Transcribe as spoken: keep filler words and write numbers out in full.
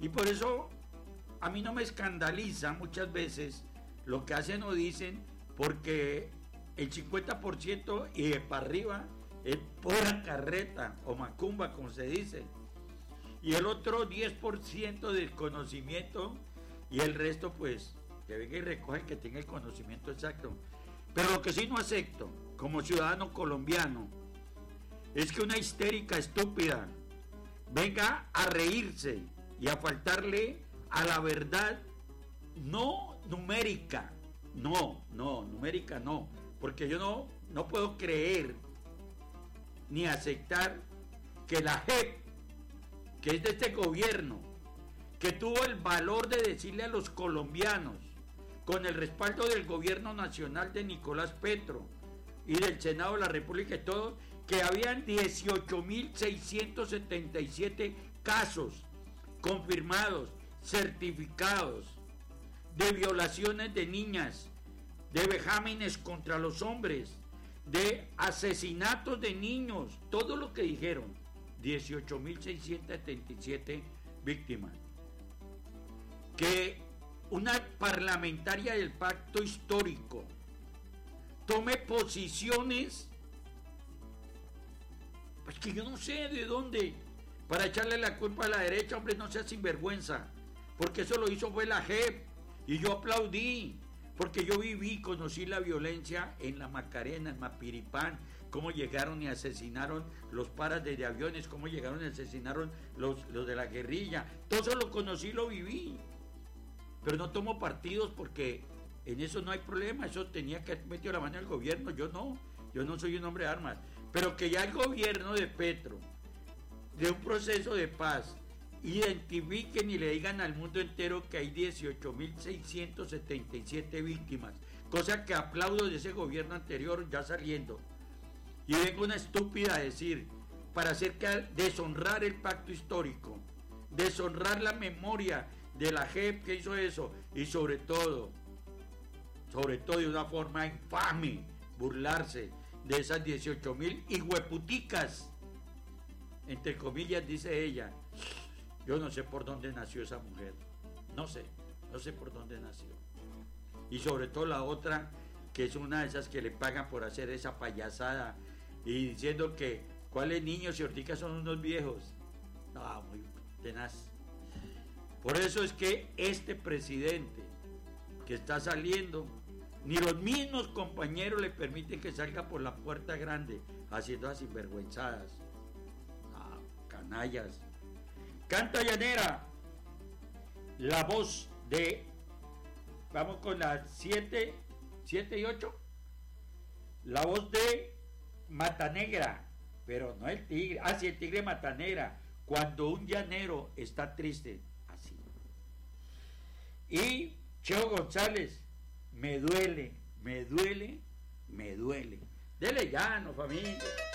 Y por eso a mí no me escandaliza muchas veces lo que hacen o dicen, porque el cincuenta por ciento y de para arriba es pura carreta o macumba, como se dice. Y el otro diez por ciento del conocimiento y el resto, pues, que venga y recoja el que tenga el conocimiento exacto. Pero lo que sí no acepto, como ciudadano colombiano, es que una histérica estúpida venga a reírse y a faltarle a la verdad, no numérica, no, no, numérica no, porque yo no, no puedo creer ni aceptar que la J E P, que es de este gobierno, que tuvo el valor de decirle a los colombianos, con el respaldo del gobierno nacional de Nicolás Petro y del Senado de la República y todos, que habían dieciocho mil seiscientos setenta y siete casos confirmados, certificados, de violaciones de niñas, de vejámenes contra los hombres, de asesinatos de niños, todo lo que dijeron, dieciocho mil seiscientos setenta y siete víctimas. Que una parlamentaria del pacto histórico tome posiciones, pues que yo no sé de dónde, para echarle la culpa a la derecha. Hombre, no sea sinvergüenza, porque eso lo hizo fue la J E P, y yo aplaudí, porque yo viví, conocí la violencia en la Macarena, en Mapiripán, cómo llegaron y asesinaron los paras de aviones, cómo llegaron y asesinaron los, los de la guerrilla, todo eso lo conocí, lo viví, pero no tomo partidos porque en eso no hay problema, eso tenía que meter la mano el gobierno, yo no, yo no soy un hombre de armas, pero que ya el gobierno de Petro, de un proceso de paz, identifiquen y le digan al mundo entero que hay dieciocho mil seiscientos setenta y siete víctimas, cosa que aplaudo de ese gobierno anterior ya saliendo, y vengo una estúpida a decir, para hacer que deshonrar el pacto histórico, deshonrar la memoria de la J E P que hizo eso, y sobre todo, sobre todo de una forma infame, burlarse de esas dieciocho mil hijueputicas, entre comillas, dice ella. Yo no sé por dónde nació esa mujer, no sé, no sé por dónde nació. Y sobre todo la otra, que es una de esas que le pagan por hacer esa payasada y diciendo que cuáles niños y horticas son unos viejos. No, muy tenaz. Por eso es que este presidente que está saliendo, ni los mismos compañeros le permiten que salga por la puerta grande haciendo así sinvergüenzadas. Ah, canallas. Canta llanera, la voz de, vamos con las siete, siete y ocho, la voz de Matanegra, pero no el tigre, ah sí, el tigre Matanegra, cuando un llanero está triste, así. Y Cheo González, me duele, me duele, me duele. Dele llano, familia.